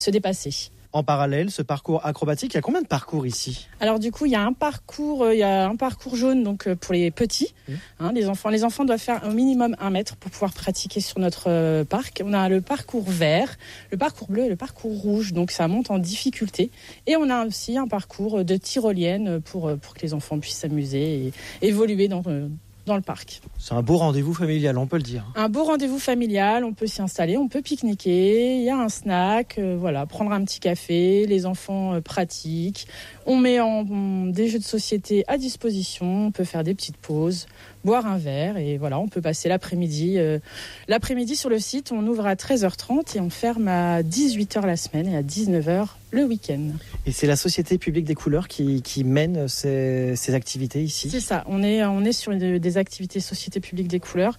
se dépasser. En parallèle, ce parcours acrobatique, il y a combien de parcours ici ? Alors du coup, il y a un parcours jaune donc pour les petits, les enfants. Les enfants doivent faire au minimum 1 mètre pour pouvoir pratiquer sur notre parc. On a le parcours vert, le parcours bleu et le parcours rouge, donc ça monte en difficulté. Et on a aussi un parcours de tyrolienne pour que les enfants puissent s'amuser et évoluer dans le parc. C'est un beau rendez-vous familial, on peut le dire. Un beau rendez-vous familial, on peut s'y installer, on peut pique-niquer, il y a un snack, prendre un petit café, les enfants pratiquent. On met des jeux de société à disposition, on peut faire des petites pauses, boire un verre et voilà, on peut passer l'après-midi. L'après-midi sur le site, on ouvre à 13h30 et on ferme à 18h la semaine et à 19h le week-end. Et c'est la Société Publique des Couleurs qui mène ces activités ici ? C'est ça, on est sur des activités Société Publique des Couleurs.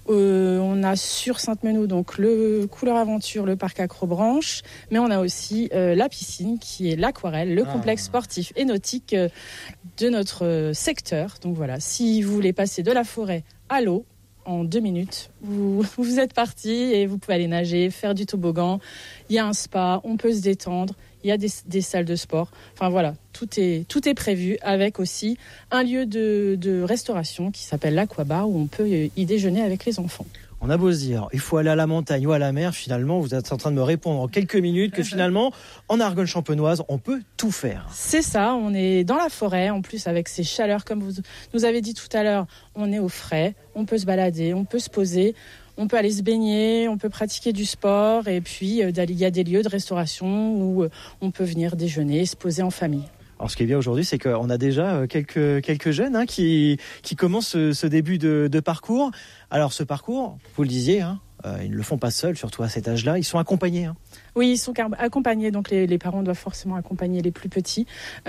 On a sur Sainte-Menou donc le Couleur Aventure, le parc Acrobranche, mais on a aussi la piscine qui est l'aquarelle, le complexe sportif et nautique de notre secteur. Donc voilà, si vous voulez passer de la forêt à l'eau, en 2 minutes, vous êtes parti et vous pouvez aller nager, faire du toboggan. Il y a un spa, on peut se détendre. Il y a des salles de sport. Enfin voilà, tout est prévu avec aussi un lieu de restauration qui s'appelle l'Aquabar où on peut y déjeuner avec les enfants. On a beau se dire, il faut aller à la montagne ou à la mer, finalement, vous êtes en train de me répondre en quelques minutes que finalement, en Argonne champenoise, on peut tout faire. C'est ça, on est dans la forêt, en plus avec ces chaleurs, comme vous nous avez dit tout à l'heure, on est au frais, on peut se balader, on peut se poser, on peut aller se baigner, on peut pratiquer du sport et puis il y a des lieux de restauration où on peut venir déjeuner, se poser en famille. Alors ce qui est bien aujourd'hui, c'est qu'on a déjà quelques jeunes qui commencent ce début de parcours. Alors ce parcours, vous le disiez, ils ne le font pas seuls, surtout à cet âge-là, ils sont accompagnés. Oui, ils sont accompagnés, donc les parents doivent forcément accompagner les plus petits.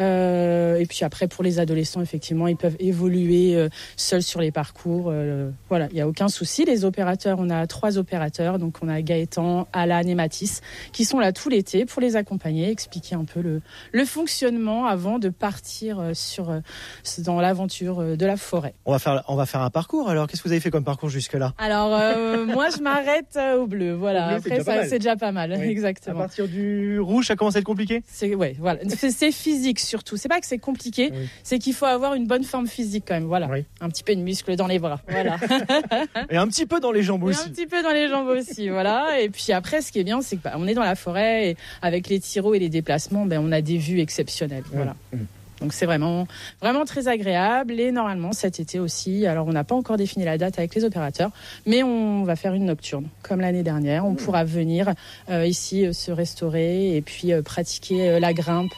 Et puis après, pour les adolescents, effectivement, ils peuvent évoluer seuls sur les parcours. Voilà, il n'y a aucun souci. Les opérateurs, on a 3 opérateurs, donc on a Gaëtan, Alan et Mathis, qui sont là tout l'été pour les accompagner, expliquer un peu le fonctionnement avant de partir dans l'aventure de la forêt. On va faire un parcours. Alors, qu'est-ce que vous avez fait comme parcours jusque-là ? Alors, moi, je m'arrête au bleu. Voilà, au bleu, après, c'est déjà pas mal. Oui. Exactement. À partir du rouge, ça commence à être compliqué ? C'est physique surtout. C'est pas que c'est compliqué, c'est qu'il faut avoir une bonne forme physique quand même. Voilà. Oui. Un petit peu de muscle dans les bras. Voilà. Et un petit peu dans les jambes aussi. Un petit peu dans les jambes aussi, voilà. Et puis après, ce qui est bien, c'est qu'on est dans la forêt et avec les tiroirs et les déplacements, on a des vues exceptionnelles. Voilà. Donc c'est vraiment, vraiment très agréable et normalement cet été aussi, alors on n'a pas encore défini la date avec les opérateurs, mais on va faire une nocturne comme l'année dernière. On pourra venir ici se restaurer et puis pratiquer la grimpe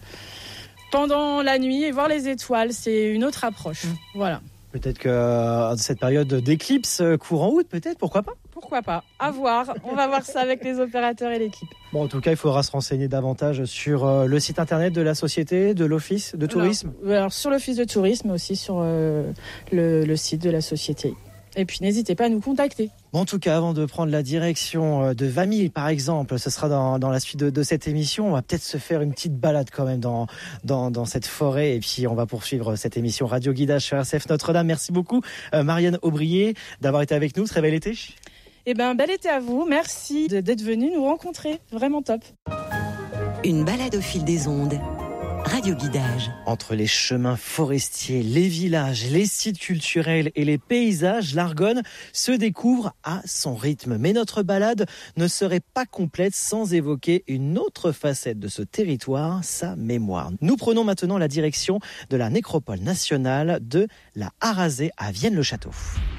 pendant la nuit et voir les étoiles. C'est une autre approche. Voilà. Peut-être que cette période d'éclipse courant août, peut-être, pourquoi pas ? Pourquoi pas ? À voir. On va voir ça avec les opérateurs et l'équipe. Bon, en tout cas, il faudra se renseigner davantage sur le site internet de la société, de l'office de tourisme. Alors sur l'office de tourisme, mais aussi sur le site de la société. Et puis n'hésitez pas à nous contacter. Bon, en tout cas, avant de prendre la direction de Vamille, par exemple, ce sera dans la suite de cette émission. On va peut-être se faire une petite balade quand même dans cette forêt. Et puis, on va poursuivre cette émission Radio Guidage sur RCF Notre-Dame. Merci beaucoup, Marianne Aubrier, d'avoir été avec nous. Très bel été. Bel été à vous. Merci d'être venu nous rencontrer. Vraiment top. Une balade au fil des ondes. Radio Guidage. Entre les chemins forestiers, les villages, les sites culturels et les paysages, l'Argonne se découvre à son rythme. Mais notre balade ne serait pas complète sans évoquer une autre facette de ce territoire, sa mémoire. Nous prenons maintenant la direction de la nécropole nationale de la Harazé à Vienne-le-Château.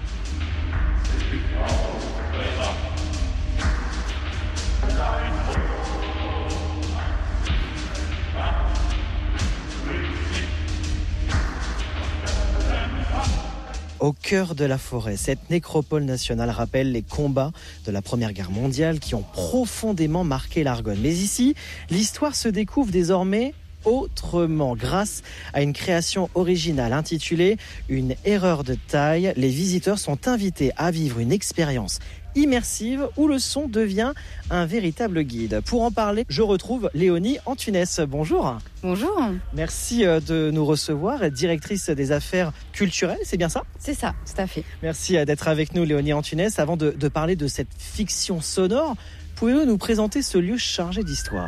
Au cœur de la forêt, cette nécropole nationale rappelle les combats de la Première Guerre mondiale qui ont profondément marqué l'Argonne. Mais ici, l'histoire se découvre désormais autrement. Grâce à une création originale intitulée « Une erreur de taille », les visiteurs sont invités à vivre une expérience immersive où le son devient un véritable guide. Pour en parler, je retrouve Léonie Antunes. Bonjour. Bonjour. Merci de nous recevoir, directrice des affaires culturelles, c'est bien ça ? C'est ça, tout à fait. Merci d'être avec nous, Léonie Antunes. Avant de parler de cette fiction sonore, Pouvez-vous nous présenter ce lieu chargé d'histoire ?